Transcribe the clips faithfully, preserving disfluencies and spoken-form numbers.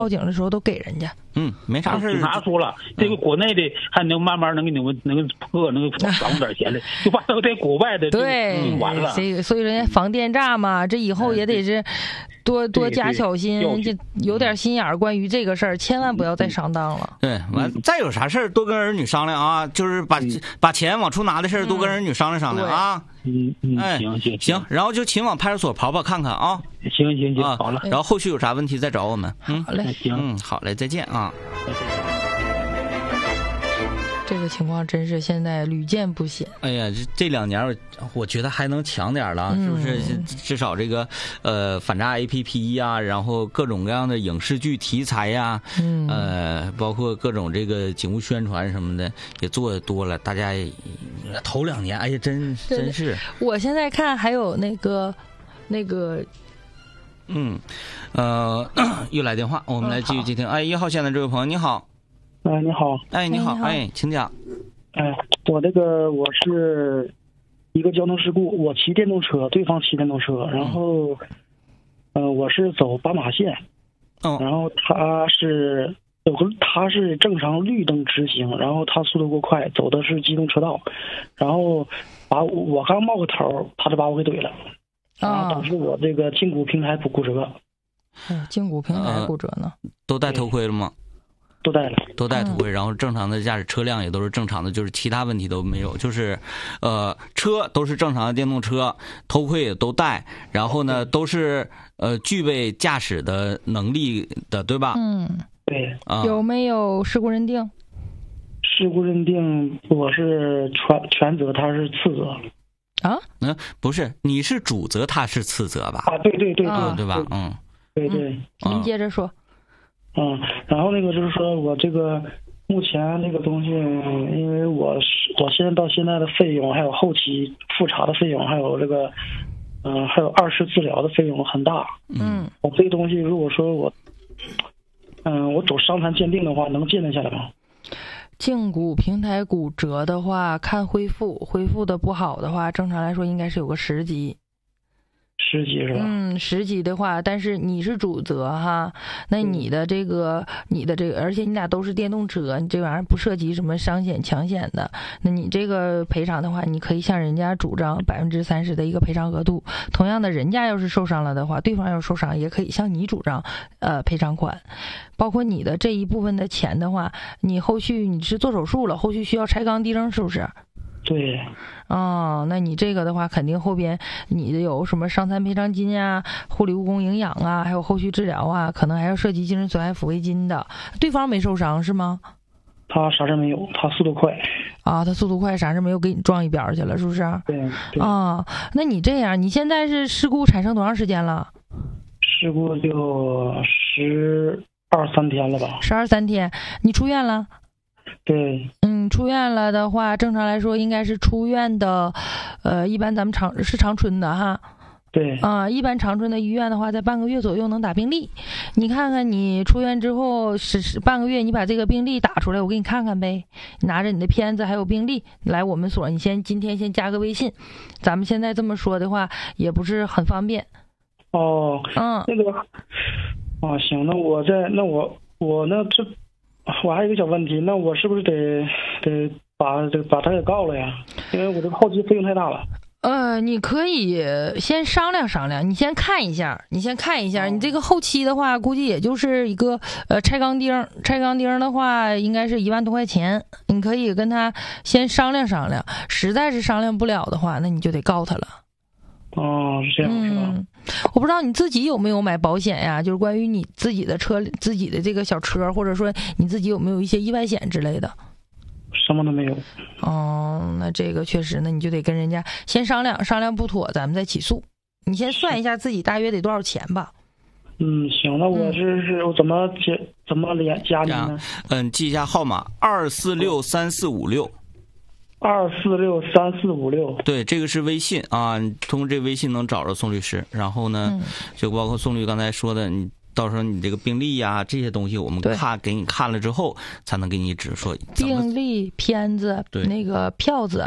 报警的时候都给人家。 嗯，没啥事。 警察说了，这个国内的还能慢慢能给你们能破能少点钱的，就把都在国外的对完了。 这个所以人家防电诈嘛，这以后也得是多多加小心，就有点心眼儿。关于这个事儿，千万不要再上当了。 对，完再有啥事儿多跟儿女商量啊，就是把把钱往出拿的事儿多跟儿女商量商量啊。 嗯嗯， 哎， 行行行，然后就请往派出所跑跑看看啊。 行行行，好了。 然后后续有啥问题再找我们。嗯， 好嘞， 行， 嗯，好嘞，再见啊。 这个情况真是现在屡见不鲜。 哎呀，这这两年我我觉得还能强点了， 嗯、 是不是？至少这个呃反诈 A P P 呀、啊，然后各种各样的影视剧题材呀、啊， 嗯， 呃，包括各种这个警务宣传什么的也做的多了。大家也头两年，哎呀，真真是。 我现在看还有那个那个。 嗯，呃，又来电话，我们来继续接听。哎，一号线的这位朋友，你好。 哎，你好。 哎，你好，哎，请讲。 哎，我这个我是一个交通事故，我骑电动车，对方骑电动车，然后，嗯、呃，我是走斑马线， 哦， 然后他是有个他是正常绿灯直行，然后他速度过快，走的是机动车道，然后把我我刚冒个头，他就把我给怼了。啊，导致我这个胫骨平台骨骨折。 嗯，胫骨平台骨折呢？ 呃、都戴头盔了吗？ 都戴了， 都戴头盔。然后正常的驾驶车辆也都是正常的，就是其他问题都没有，就是，呃，车都是正常的电动车，头盔也都戴，然后呢都是呃具备驾驶的能力的，对吧？ 嗯， 对。 啊， 有没有事故认定？ 事故认定我是全全责，他是次责。 啊， 嗯，不是，你是主责，他是次责吧？ 啊，对对对对， 啊、 对吧？嗯， 对对。 您接着说。 嗯，然后那个就是说我这个目前这个东西，因为我我现在到现在的费用，还有后期复查的费用，还有这个，嗯、呃，还有二次治疗的费用很大。 嗯， 我这个东西如果说我，嗯、呃，我走伤残鉴定的话，能鉴定下来吗？ 胫骨平台骨折的话，看恢复，恢复的不好的话，正常来说应该是有个十级。 十级是吧？ 嗯，十级的话，但是你是主责哈，那你的这个，嗯、你的这个，而且你俩都是电动车，你这玩意儿不涉及什么伤险、强险的，那你这个赔偿的话，你可以向人家主张百分之三十的一个赔偿额度。同样的，人家要是受伤了的话，对方要是受伤，也可以向你主张呃赔偿款。包括你的这一部分的钱的话，你后续你是做手术了，后续需要拆钢递增，是不是？ 对。 哦，那你这个的话，肯定后边你的有什么伤残赔偿金啊、护理误工营养啊，还有后续治疗啊，可能还要涉及精神损害抚慰金的。对方没受伤是吗？ 他啥事没有，他速度快。 啊，他速度快，啥事没有，给你撞一边去了，是不是？ 对。对啊，那你这样，你现在是事故产生多长时间了？ 事故就十二三天了吧？ 十二三天，你出院了？ 对。 嗯，出院了的话，正常来说应该是出院的，呃，一般咱们长是长春的哈。 对。 啊，一般长春的医院的话，在半个月左右能打病历。你看看你出院之后是是半个月，你把这个病历打出来，我给你看看呗。拿着你的片子还有病历来我们所，你先今天先加个微信。咱们现在这么说的话，也不是很方便。 哦。 嗯。 那个。啊，行，那我在那我我那这。我还有一个小问题，那我是不是得得把这把他给告了呀？因为我这个后期费用太大了。 呃，你可以先商量商量，你先看一下，你先看一下，你这个后期的话，估计也就是一个呃拆钢钉，拆钢钉的话，应该是一万多块钱，你可以跟他先商量商量，实在是商量不了的话，那你就得告他了。 哦，是这样是吧？ 嗯，我不知道你自己有没有买保险呀？就是关于你自己的车、自己的这个小车，或者说你自己有没有一些意外险之类的？ 什么都没有。 哦，那这个确实，那你就得跟人家先商量商量，不妥咱们再起诉。你先算一下自己大约得多少钱吧。 嗯，行，那我是是我怎么加怎么连加你呢？ 嗯，记一下号码二四六三四五六。 二四六三四五六， 对，这个是微信啊，通过这微信能找着宋律师。然后呢，嗯、就包括宋律刚才说的，你到时候你这个病历呀、啊、这些东西，我们看给你看了之后，才能给你指说病历、片子、那个票子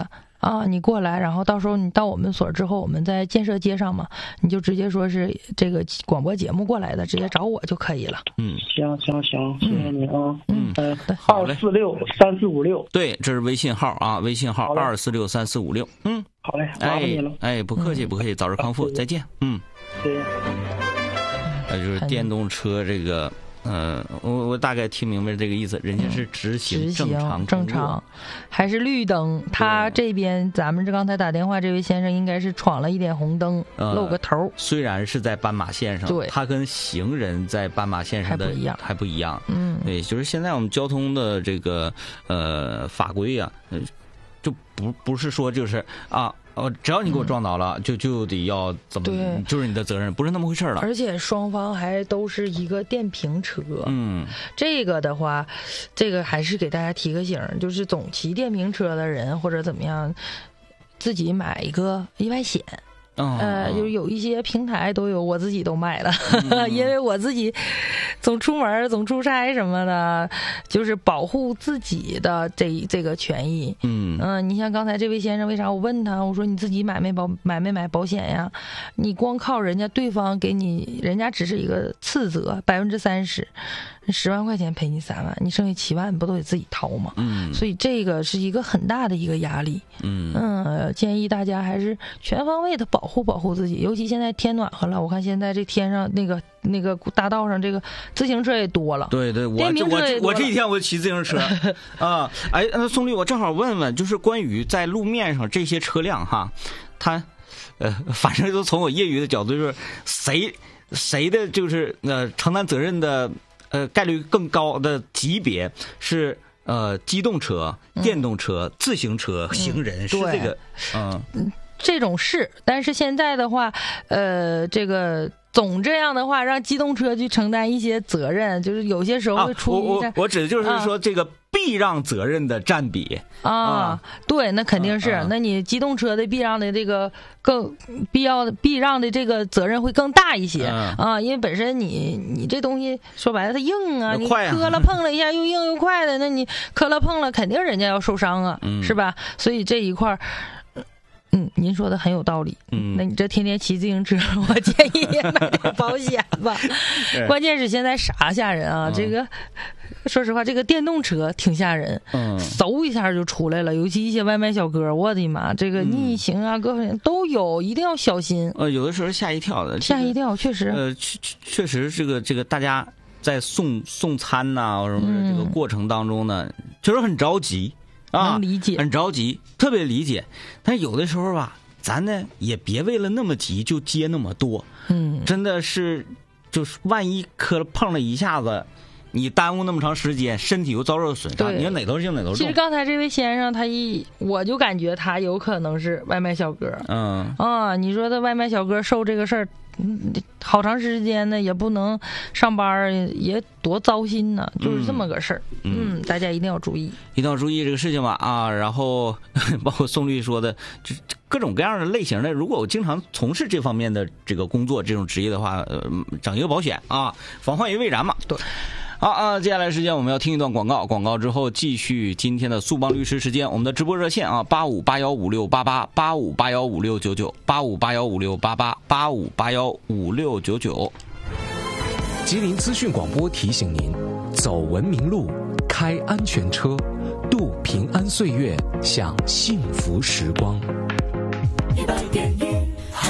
啊，你过来，然后到时候你到我们所之后，我们在建设街上嘛，你就直接说是这个广播节目过来的，直接找我就可以了。 嗯， 行行行，谢谢你啊。 嗯， 呃，二四六三四五六， 对，这是微信号啊，微信号二四六三四五六。嗯， 好嘞，麻烦你了。 哎，不客气，不客气，早日康复，再见。嗯， 谢谢。 呃，就是电动车这个。嗯，我我大概听明白这个意思，人家是直行正常正常，还是绿灯？他这边咱们这刚才打电话这位先生应该是闯了一点红灯， 呃、 露个头。 虽然是在斑马线上， 对， 他跟行人在斑马线上的还不一样， 还不一样。 嗯， 对，就是现在我们交通的这个呃法规啊，就不不是说就是啊。哦，只要你给我撞倒了，嗯、就就得要怎么，就是你的责任，不是那么回事了。 而且双方还都是一个电瓶车， 嗯， 这个的话，这个还是给大家提个醒，就是总骑电瓶车的人或者怎么样，自己买一个意外险。 哦、 呃，就是有一些平台都有，我自己都买了，嗯、因为我自己总出门、总出差什么的，就是保护自己的这这个权益。 嗯嗯、呃，你像刚才这位先生，为啥我问他，我说你自己买没保买没买保险呀？你光靠人家对方给你，人家只是一个次责，百分之三十。十万块钱赔你三万，你剩下七万不都得自己掏吗？ 嗯， 所以这个是一个很大的一个压力。 嗯嗯，建议大家还是全方位的保护保护自己，尤其现在天暖和了，我看现在这天上那个那个大道上这个自行车也多了。 对对，我我我这几天我骑自行车啊，哎，那宋律，我正好问问，就是关于在路面上这些车辆哈，它呃，反正都从我业余的角度，就是谁谁的就是呃承担责任的。呃，概率更高的级别是呃，机动车、电动车、嗯、自行车、行人、嗯、是这个，嗯， 这种是，但是现在的话，呃，这个总这样的话，让机动车去承担一些责任，就是有些时候会出现、啊。我我我指的就是说这个。避让责任的占比啊，啊对，那肯定是、啊啊。那你机动车的避让的这个更必要的避让的这个责任会更大一些、 啊, 啊，因为本身你你这东西说白了它硬啊，你磕了碰了一下又硬又快的，那你磕了碰了肯定人家要受伤啊， 嗯、 是吧？所以这一块儿。嗯，您说的很有道理。 嗯， 那你这天天骑自行车，我建议也买点保险吧。关键是现在啥吓人啊？嗯、这个，说实话，这个电动车挺吓人。 嗯， 嗖一下就出来了，尤其一些外卖小哥，我的妈，这个逆行啊，嗯、各方面都有，一定要小心。 呃，有的时候吓一跳的， 吓一跳，确实。 呃，确确实，这个这个大家在送送餐呐、啊，或者什么这个过程当中呢，确实很着急。啊， 能理解， 很着急，特别理解。但有的时候吧，咱呢也别为了那么急就接那么多。 嗯， 真的是，就是万一磕了碰了一下子，你耽误那么长时间，身体又遭受损伤，你说哪头轻哪头重？ 其实刚才这位先生，他一我就感觉他有可能是外卖小哥。 嗯啊，你说他外卖小哥受这个事儿。嗯，好长时间呢，也不能上班，也多糟心呢，就是这么个事儿。嗯, 嗯，大家一定要注意， 一定要注意这个事情吧啊！然后包括宋律说的，就各种各样的类型的，如果我经常从事这方面的这个工作、这种职业的话，呃，整一个保险啊，防患于未然嘛。 对。 好啊，接下来时间我们要听一段广告，广告之后继续今天的速帮律师时间。我们的直播热线啊，八五八幺五六八八八五八幺五六九九八五八幺五六八八八五八幺五六九九。 吉林资讯广播提醒您：走文明路，开安全车，度平安岁月，享幸福时光。一百点一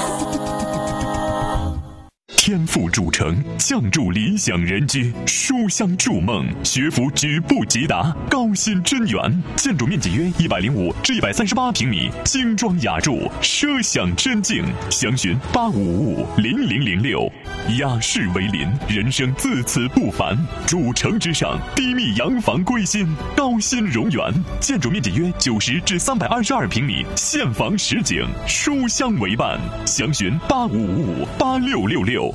天赋主城，降筑理想人居，书香筑梦，学府举步即达，高新臻园，建筑面积约一百零五至一百三十八平米，精装雅筑，奢享臻静。详询八五五五零零零六。雅士为邻，人生自此不凡。主城之上，低密洋房归心，高新荣园，建筑面积约九十至三百二十二平米，现房实景，书香为伴。详询八五五五八六六六。